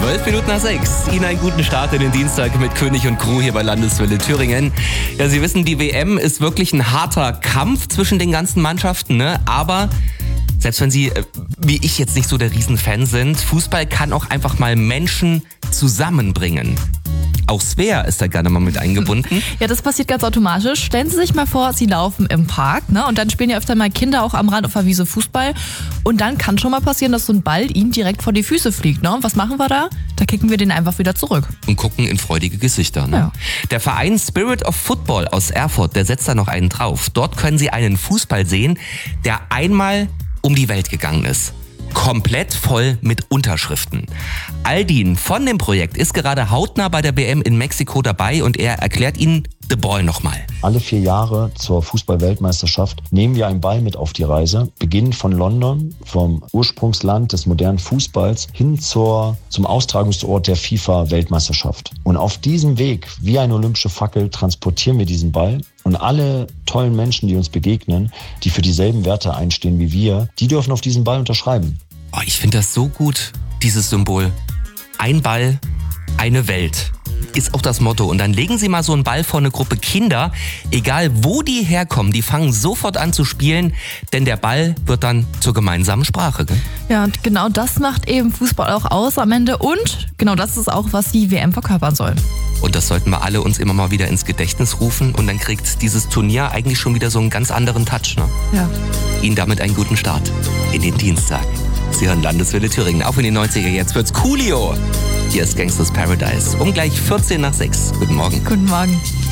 6:12. Ihnen einen guten Start in den Dienstag mit König und Crew hier bei Landeswelle Thüringen. Ja, Sie wissen, die WM ist wirklich ein harter Kampf zwischen den ganzen Mannschaften, ne? Aber selbst wenn Sie, wie ich, jetzt nicht so der Riesenfan sind, Fußball kann auch einfach mal Menschen zusammenbringen. Auch Svea ist da gerne mal mit eingebunden. Ja, das passiert ganz automatisch. Stellen Sie sich mal vor, Sie laufen im Park, ne? Und dann spielen ja öfter mal Kinder auch am Rand auf der Wiese Fußball. Und dann kann schon mal passieren, dass so ein Ball Ihnen direkt vor die Füße fliegt, ne? Und was machen wir da? Da kicken wir den einfach wieder zurück. Und gucken in freudige Gesichter, ne? Ja. Der Verein Spirit of Football aus Erfurt, der setzt da noch einen drauf. Dort können Sie einen Fußball sehen, der einmal um die Welt gegangen ist. Komplett voll mit Unterschriften. Aldin von dem Projekt ist gerade hautnah bei der WM in Mexiko dabei und er erklärt Ihnen The Ball nochmal. Alle 4 Jahre zur Fußball-Weltmeisterschaft nehmen wir einen Ball mit auf die Reise, beginnend von London, vom Ursprungsland des modernen Fußballs, hin zum Austragungsort der FIFA-Weltmeisterschaft. Und auf diesem Weg, wie eine olympische Fackel, transportieren wir diesen Ball. Und alle tollen Menschen, die uns begegnen, die für dieselben Werte einstehen wie wir, die dürfen auf diesen Ball unterschreiben. Oh, ich finde das so gut, dieses Symbol. Ein Ball, eine Welt. Ist auch das Motto. Und dann legen Sie mal so einen Ball vor eine Gruppe Kinder, egal wo die herkommen, die fangen sofort an zu spielen, denn der Ball wird dann zur gemeinsamen Sprache. Gell? Ja, und genau das macht eben Fußball auch aus am Ende. Und genau das ist auch, was die WM verkörpern soll. Und das sollten wir alle uns immer mal wieder ins Gedächtnis rufen. Und dann kriegt dieses Turnier eigentlich schon wieder so einen ganz anderen Touch. Ne? Ja. Ihnen damit einen guten Start in den Dienstag. Sie hören Landeswelle Thüringen, auch in den 90er. Jetzt wird's Coolio. Hier ist Gangsters Paradise. Um gleich 14 nach 6. Guten Morgen. Guten Morgen.